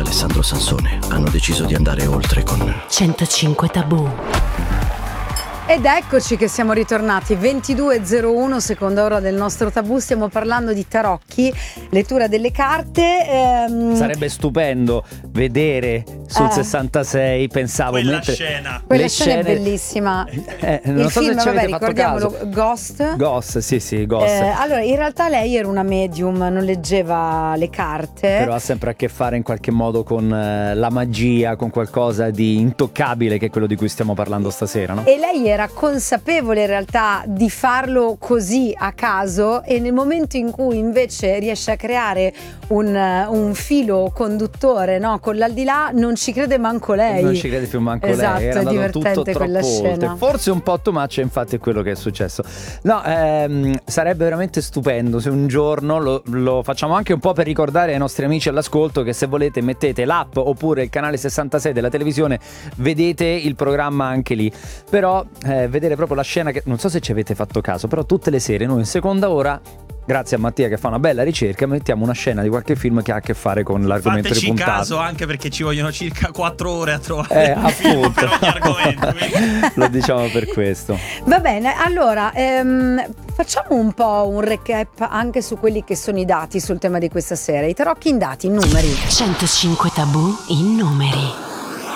Alessandro Sansone hanno deciso di andare oltre con 105 tabù. Ed eccoci che siamo ritornati, 22:01, seconda ora del nostro tabù. Stiamo parlando di tarocchi, lettura delle carte. Sarebbe stupendo vedere sul 66, pensavo quella scena è bellissima. Non Il so film, se ci avete ricordiamolo, fatto Ghost. Ghost, sì, Ghost. Allora, in realtà lei era una medium, non leggeva le carte. Però ha sempre a che fare in qualche modo con la magia, con qualcosa di intoccabile, che è quello di cui stiamo parlando stasera, no? E lei era consapevole in realtà di farlo così a caso, e nel momento in cui invece riesce a creare un filo conduttore, no, con l'aldilà, non ci crede manco lei. Non ci crede più manco esatto, lei. Era è andato divertente tutto quella troppo scena. oltre. Forse un po' too much, infatti è quello che è successo. No, sarebbe veramente stupendo se un giorno lo facciamo anche un po' per ricordare ai nostri amici all'ascolto che se volete mettete l'app oppure il canale 66 della televisione, vedete il programma anche lì. Però vedere proprio la scena, che non so se ci avete fatto caso, però tutte le sere noi in seconda ora, grazie a Mattia che fa una bella ricerca, mettiamo una scena di qualche film che ha a che fare con l'argomento di Fateci puntata. caso, anche perché ci vogliono circa 4 ore a trovare un film appunto. per ogni argomento. Lo diciamo per questo. Va bene, allora facciamo un po' un recap anche su quelli che sono i dati sul tema di questa sera. I tarocchi in dati, in numeri. 105 tabù in numeri.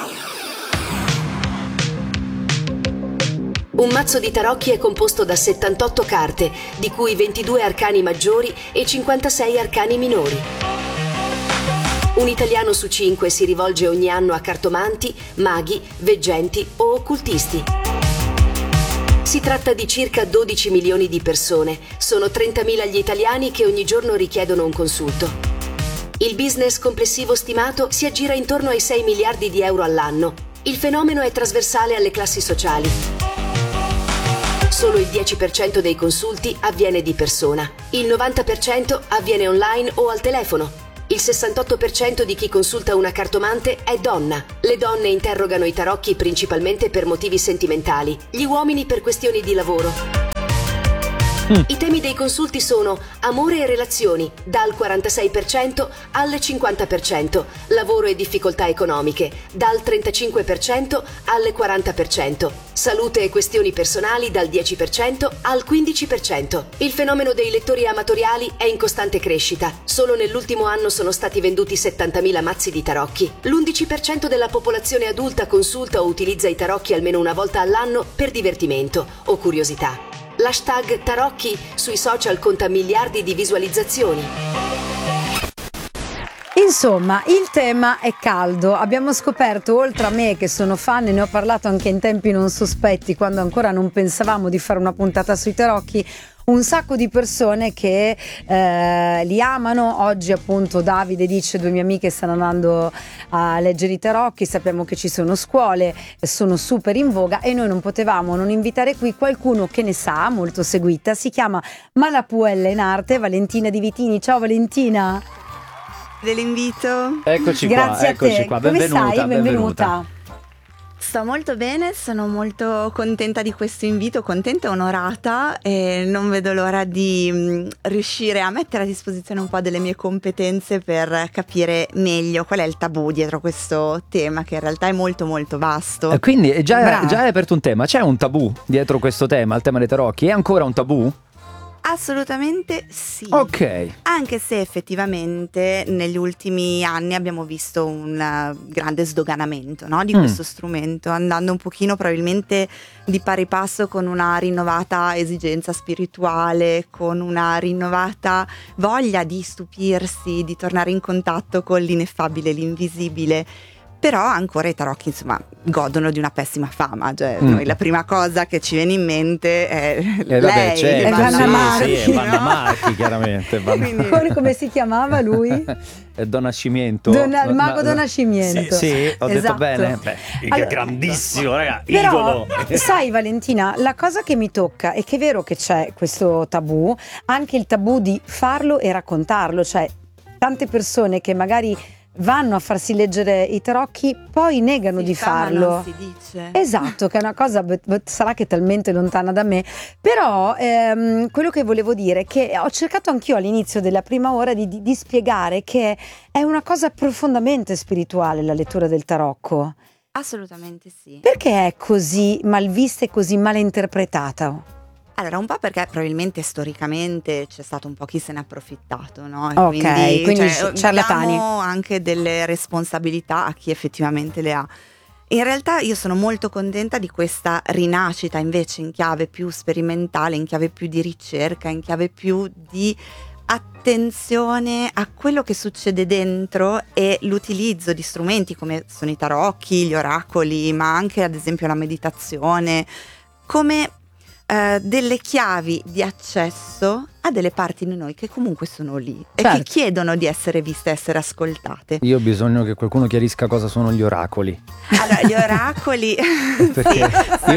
Un mazzo di tarocchi è composto da 78 carte, di cui 22 arcani maggiori e 56 arcani minori. Un italiano su 5 si rivolge ogni anno a cartomanti, maghi, veggenti o occultisti. Si tratta di circa 12 milioni di persone. Sono 30.000 gli italiani che ogni giorno richiedono un consulto. Il business complessivo stimato si aggira intorno ai 6 miliardi di euro all'anno. Il fenomeno è trasversale alle classi sociali. Solo il 10% dei consulti avviene di persona, il 90% avviene online o al telefono. Il 68% di chi consulta una cartomante è donna. Le donne interrogano i tarocchi principalmente per motivi sentimentali, gli uomini per questioni di lavoro. I temi dei consulti sono amore e relazioni, dal 46% al 50%, lavoro e difficoltà economiche, dal 35% al 40%, salute e questioni personali, dal 10% al 15%. Il fenomeno dei lettori amatoriali è in costante crescita. Solo nell'ultimo anno sono stati venduti 70.000 mazzi di tarocchi. L'11% della popolazione adulta consulta o utilizza i tarocchi almeno una volta all'anno per divertimento o curiosità. L'hashtag tarocchi sui social conta miliardi di visualizzazioni. Insomma, il tema è caldo. Abbiamo scoperto, oltre a me che sono fan e ne ho parlato anche in tempi non sospetti, quando ancora non pensavamo di fare una puntata sui tarocchi, un sacco di persone che li amano. Oggi appunto Davide dice: 2 mie amiche stanno andando a leggere i tarocchi, sappiamo che ci sono scuole, sono super in voga, e noi non potevamo non invitare qui qualcuno che ne sa, molto seguita. Si chiama Malapuella in arte, Valentina Di Vitini. Ciao Valentina. Dell'invito. Eccoci Grazie qua, eccoci a te. qua. Come Benvenuta, stai? Benvenuta. Sto molto bene, sono molto contenta di questo invito, contenta e onorata, e non vedo l'ora di riuscire a mettere a disposizione un po' delle mie competenze per capire meglio qual è il tabù dietro questo tema, che in realtà è molto molto vasto. Quindi già Brava. hai aperto un tema. C'è un tabù dietro questo tema, il tema dei tarocchi? È ancora un tabù? Assolutamente sì. Ok. Anche se effettivamente negli ultimi anni abbiamo visto un grande sdoganamento, no, di questo strumento, andando un pochino probabilmente di pari passo con una rinnovata esigenza spirituale, con una rinnovata voglia di stupirsi, di tornare in contatto con l'ineffabile, l'invisibile. Però ancora i tarocchi, insomma, godono di una pessima fama. Cioè, noi la prima cosa che ci viene in mente è Vabbè, lei, è Vanna Marchi, Sì, è Vanna Marchi, chiaramente. Come si chiamava lui? Don Nascimento. Il mago Don Nascimento. Sì, ho detto Esatto. bene. Beh, Allora, grandissimo, raga, Però, idolo. sai Valentina, la cosa che mi tocca è che è vero che c'è questo tabù, anche il tabù di farlo e raccontarlo. Cioè, tante persone che magari vanno a farsi leggere i tarocchi, poi negano di farlo. Non si dice. Esatto, che è una cosa, sarà che è talmente lontana da me, però quello che volevo dire è che ho cercato anch'io all'inizio della prima ora di spiegare che è una cosa profondamente spirituale la lettura del tarocco. Assolutamente sì. Perché è così mal vista e così mal interpretata? Allora, un po' perché probabilmente storicamente c'è stato un po' chi se ne è approfittato, no? E Ok, quindi ciarlatani. Diamo anche delle responsabilità a chi effettivamente le ha. In realtà io sono molto contenta di questa rinascita invece in chiave più sperimentale, in chiave più di ricerca, in chiave più di attenzione a quello che succede dentro e l'utilizzo di strumenti come sono i tarocchi, gli oracoli, ma anche ad esempio la meditazione, come delle chiavi di accesso a delle parti di noi che comunque sono lì e che chiedono di essere viste, essere ascoltate. Io ho bisogno che qualcuno chiarisca cosa sono gli oracoli. Allora, gli oracoli Perché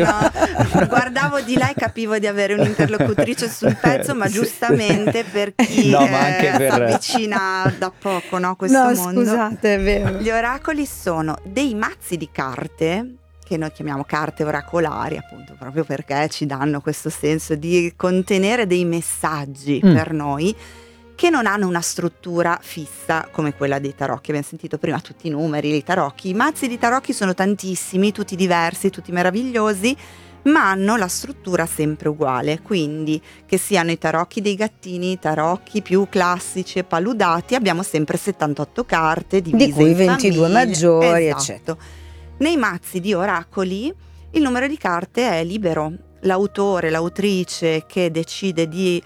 guardavo di là e capivo di avere un'interlocutrice sul pezzo, ma giustamente per chi ma anche si avvicina da poco, no, a questo mondo. Scusate, è vero. Gli oracoli sono dei mazzi di carte che noi chiamiamo carte oracolari, appunto proprio perché ci danno questo senso di contenere dei messaggi per noi, che non hanno una struttura fissa come quella dei tarocchi. Abbiamo sentito prima tutti i numeri, i tarocchi. I mazzi di tarocchi sono tantissimi, tutti diversi, tutti meravigliosi, ma hanno la struttura sempre uguale, quindi che siano i tarocchi dei gattini, i tarocchi più classici e paludati, abbiamo sempre 78 carte divise di cui in 22 famiglie. maggiori, Esatto. eccetera. Nei mazzi di oracoli il numero di carte è libero. L'autore, l'autrice che decide di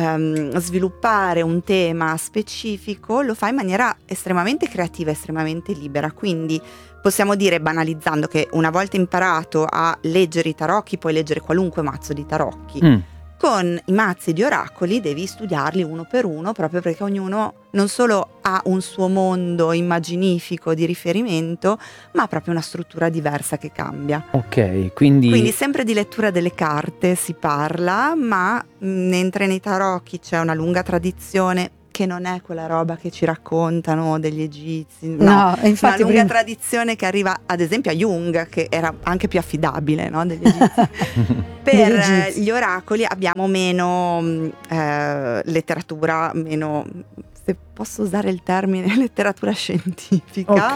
sviluppare un tema specifico lo fa in maniera estremamente creativa, estremamente libera. Quindi possiamo dire, banalizzando, che una volta imparato a leggere i tarocchi puoi leggere qualunque mazzo di tarocchi. Con i mazzi di oracoli devi studiarli uno per uno, proprio perché ognuno non solo ha un suo mondo immaginifico di riferimento, ma ha proprio una struttura diversa che cambia. Ok, quindi sempre di lettura delle carte si parla, ma mentre nei tarocchi c'è una lunga tradizione che non è quella roba che ci raccontano degli egizi, no, infatti una lunga tradizione che arriva ad esempio a Jung, che era anche più affidabile, no, degli egizi. Per gli oracoli abbiamo meno letteratura, meno, se posso usare il termine, letteratura scientifica,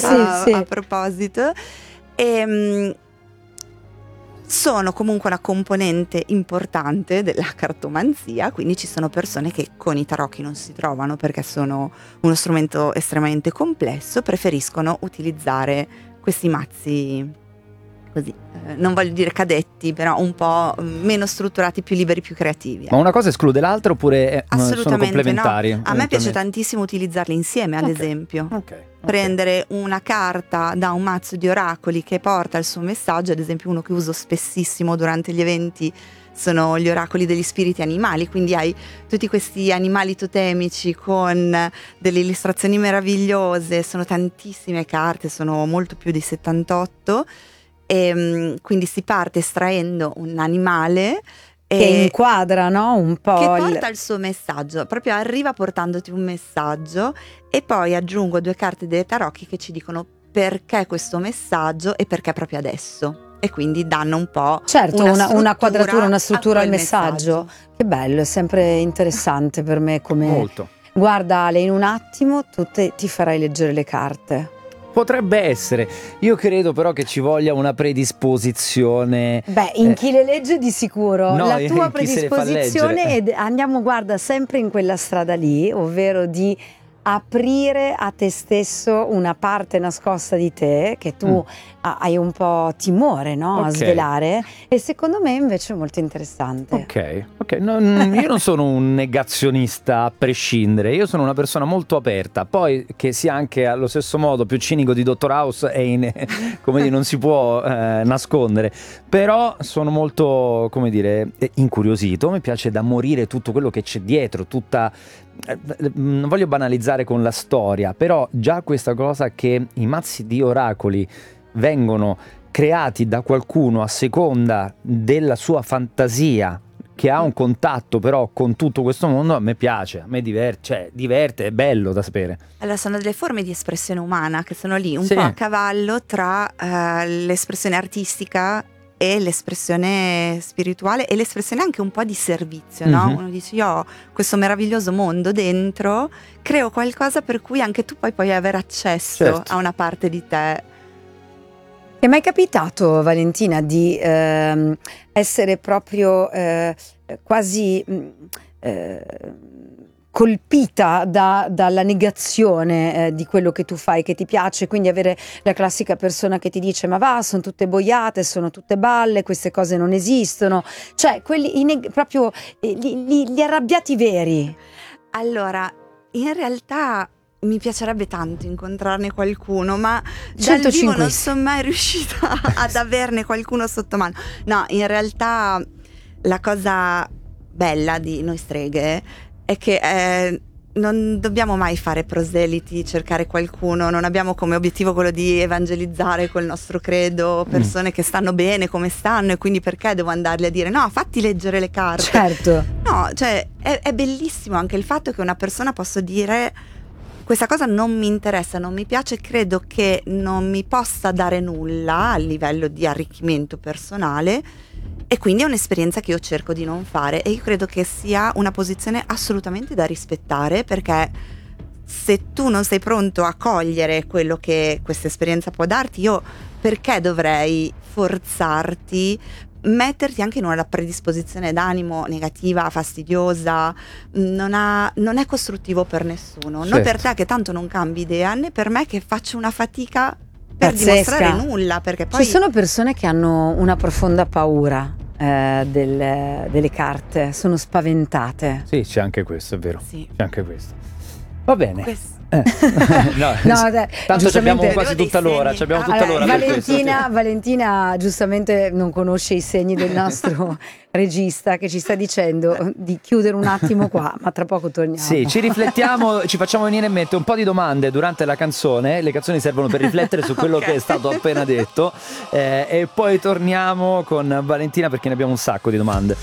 a proposito, e sono comunque una componente importante della cartomanzia, quindi ci sono persone che con i tarocchi non si trovano perché sono uno strumento estremamente complesso, preferiscono utilizzare questi mazzi così, non voglio dire cadetti, però un po' meno strutturati, più liberi, più creativi. Ma una cosa esclude l'altra oppure sono complementari? No. A me piace tantissimo utilizzarli insieme, ad esempio. Prendere una carta da un mazzo di oracoli che porta il suo messaggio, ad esempio uno che uso spessissimo durante gli eventi sono gli oracoli degli spiriti animali, quindi hai tutti questi animali totemici con delle illustrazioni meravigliose, sono tantissime carte, sono molto più di 78, e quindi si parte estraendo un animale che inquadra, no? Un po' che porta il suo messaggio, proprio arriva portandoti un messaggio, e poi aggiungo 2 carte dei tarocchi che ci dicono perché questo messaggio e perché proprio adesso, e quindi danno un po' una quadratura, una struttura al messaggio. Che bello, è sempre interessante per me come... Molto. Guarda Ale, in un attimo tu ti farai leggere le carte. Potrebbe essere. Io credo però che ci voglia una predisposizione. Beh, in chi le legge di sicuro. No, la tua chi se le fa predisposizione andiamo, guarda, sempre in quella strada lì, ovvero di aprire a te stesso una parte nascosta di te che tu hai un po' timore, no? A svelare, e secondo me invece è molto interessante. Ok. Io non sono un negazionista a prescindere, io sono una persona molto aperta, poi che sia anche allo stesso modo più cinico di Dottor House come dire, non si può nascondere, però sono molto, come dire, incuriosito, mi piace da morire tutto quello che c'è dietro, non voglio banalizzare con la storia, però già questa cosa che i mazzi di oracoli vengono creati da qualcuno a seconda della sua fantasia, che ha un contatto però con tutto questo mondo, a me piace, a me diverte, è bello da sapere. Allora, sono delle forme di espressione umana che sono lì un Sì. po' a cavallo tra l'espressione artistica e l'espressione spirituale e l'espressione anche un po' di servizio, no? Mhm. Uno dice: io ho questo meraviglioso mondo dentro, creo qualcosa per cui anche tu poi puoi avere accesso Certo. a una parte di te. Ti è mai capitato, Valentina, di essere proprio quasi colpita dalla negazione di quello che tu fai, che ti piace, quindi avere la classica persona che ti dice: ma va, sono tutte boiate, sono tutte balle, queste cose non esistono, cioè proprio gli arrabbiati veri? Allora, in realtà mi piacerebbe tanto incontrarne qualcuno, ma dal 105. vivo non sono mai riuscita ad averne qualcuno sotto mano. No, in realtà la cosa bella di noi streghe è che non dobbiamo mai fare proseliti, cercare qualcuno, non abbiamo come obiettivo quello di evangelizzare col nostro credo persone che stanno bene come stanno, e quindi perché devo andargli a dire no, fatti leggere le carte? Certo. No, cioè è bellissimo anche il fatto che una persona possa dire: questa cosa non mi interessa, non mi piace, credo che non mi possa dare nulla a livello di arricchimento personale, e quindi è un'esperienza che io cerco di non fare, e io credo che sia una posizione assolutamente da rispettare, perché se tu non sei pronto a cogliere quello che questa esperienza può darti, io perché dovrei forzarti, metterti anche in una predisposizione d'animo negativa, fastidiosa? Non è costruttivo per nessuno, né per te che tanto non cambi idea, né per me che faccio una fatica per Pazzesca. dimostrare nulla, perché poi Ci sono persone che hanno una profonda paura delle carte, sono spaventate. Sì, c'è anche questo, è vero. Sì. C'è anche questo. Va bene. Questo. No, No, dai, tanto ci abbiamo giustamente- quasi tutta l'ora. Ci abbiamo tutta Allora, l'ora per questo. Valentina giustamente non conosce i segni del nostro regista, che ci sta dicendo di chiudere un attimo qua, ma tra poco torniamo. Sì, ci riflettiamo, ci facciamo venire in mente un po' di domande durante la canzone. Le canzoni servono per riflettere su quello che è stato appena detto, e poi torniamo con Valentina perché ne abbiamo un sacco di domande.